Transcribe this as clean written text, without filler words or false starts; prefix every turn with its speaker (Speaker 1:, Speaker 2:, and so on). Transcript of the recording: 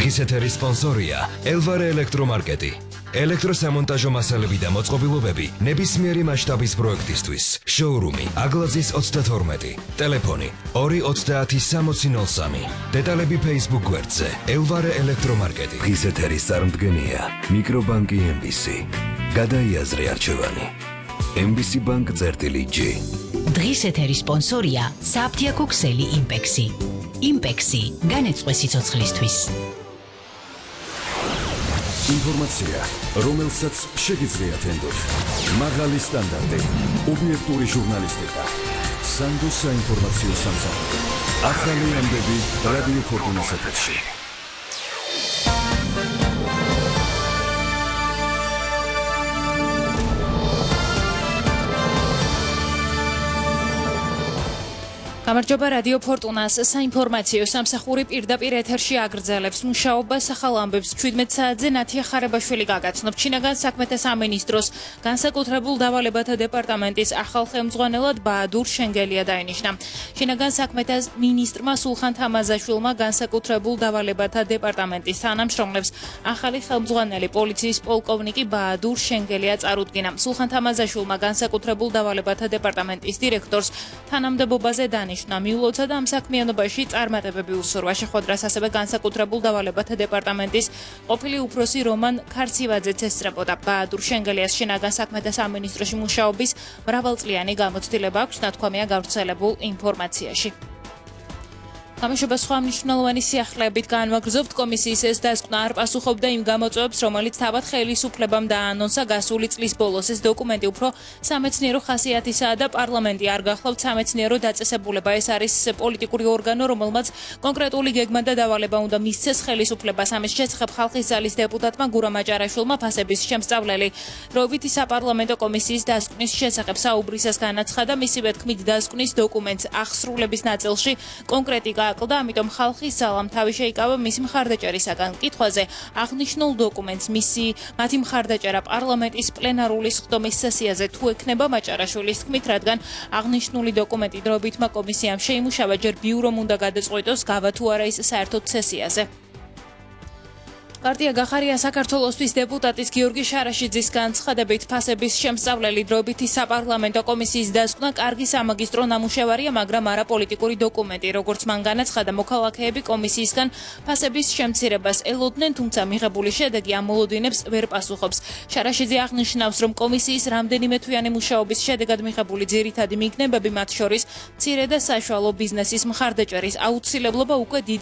Speaker 1: დღის ეთერის სპონსორია ელვარე ელექტრომარკეტი. ელექტროსამონტაჟო მასალები და მოწყობილობები ნებისმიერი მასშტაბის პროექტისთვის. შოურუმი აგლაძის 32. ტელეფონი 2306003. დეტალები Facebook გვერდზე ელვარე ელექტრომარკეტი. დღის ეთერის წარმდგენია მიკრობანკი MBC. გადაიაზრე არჩევანი. MBC Bank-G.
Speaker 2: დღის ეთერის სპონსორია საფთიაქო ქსელი იმპექსი. იმპექსი განეწყვე სიცოცხლისთვის.
Speaker 3: ინფორმაცია, რომელსაც შეგიძლიათ ენდოთ. მაღალი სტანდარტი, ობიექტური ჟურნალისტიკა. სანდოს საინფორმაციო სამსახური. ახალი ამბები რადიო ფორტუნას ეთერში.
Speaker 4: გამარჯობა რადიო ფორტუნას საინფორმაციო სამსახური პირდაპირ ეთერში აგრძელებს მუშაობას ახალ ამბებს 17 საათზე ნათია ხარებაშვილი გაგაცნობ. შინაგან საქმეთა სამინისტროს განსაკუთრებულ დავალებათა დეპარტამენტის ახალ ხელმძღვანელად ბაადურ შენგელია დაინიშნა. შინაგან საქმეთა მინისტრმა სულხან თამაზაშვილმა განსაკუთრებულ დავალებათა დეპარტამენტის თანამშრომლებს ახალი ხელმძღვანელი პოლიციის პოლკოვნიკი ბაადურ შენგელია წარუდგინა. სულხან თამაზაშვილმა განსაკუთრებულ დავალებათა დეპარტამენტის დირექტორს თანამდებობაზე დანიშნა. მიულოცა და ამ საქმიანობაში წარმატებები უსურვა. შეხვედრას ასევე განსაკუთრებულ დავალებათა დეპარტამენტის ყოფილი უფროსი რომან ქარცივაძეც ესწრებოდა. ბაადურ შენგელიას შინაგან საქმეთა სამინისტროში მუშაობის მრავალწლიანი გამოცდილება აქვს, ნათქვამია გავრცელებულ ინფორმაციაში. გამშვება სხვა მნიშვნელოვანი სიახლეებით განვაგრძობთ. კომისიის ეს დასკვნა არ პასუხობდა იმ გამოწვევებს, რომელიც თავად ხელისუფლებამ დაანონსა გასული წლის ბოლოს. ეს დოკუმენტი უფრო სამეცნიერო ხასიათისაა და პარლამენტი არ გახლავთ სამეცნიერო დაწესებულება. ეს არის პოლიტიკური ორგანო, რომელმაც კონკრეტული გეგმა და დავალება უნდა მისცეს ხელისუფლებას. ამის შესახებ ხალხის ძალის დეპუტატმა გურამ აჭარაშვილმა ფასების შემსწავლელი დროებითი საპარლამენტო კომისიის დასკვნის შესახებ საუბრისას განაცხადა. მისივე თქმით, დასკვნის დოკუმენტს აღსრულების ნაწილში კონკრეტიკა აკლდა, ამიტომ ხალხის ძალამ თავი შეიკავა მისი მხარდაჭერისაგან. კითხვაზე აღნიშნულ დოკუმენტს მათი მხარდაჭერა პარლამენტის პლენარული სხდომის სესიაზე თუ ექნება მაჭარაშვილის თქმით, რადგან აღნიშნული დოკუმენტი დროებითმა კომისიამ შეიმუშავა, ჯერ ბიურომ უნდა გადაწყვეტოს გავა თუ არა ის საერთოდ სესიაზე. პარტია გახარია საქართველოსთვის დეპუტატის გიორგი შარაშიძის განცხადებით ფასების შემსწავლელი დროებითი საპარლამენტო კომისიის დასკვნა კარგი სამაგისტრო ნამუშევარია, მაგრამ არა პოლიტიკური დოკუმენტი. როგორც მან განაცხადა, მოქალაქეები კომისიისგან ფასების შემცირებას ელოდნენ, თუმცა მიღებული შედეგი ამ მოლოდინებს ვერ პასუხობს. შარაშიძე აღნიშნავს, რომ კომისიის რამდენიმე თვიანი მუშაობის შედეგად მიღებული ძირითადი მიგნებები, მათ შორის მცირე და საშუალო ბიზნესის მხარდაჭერის აუცილებლობა უკვე დიდი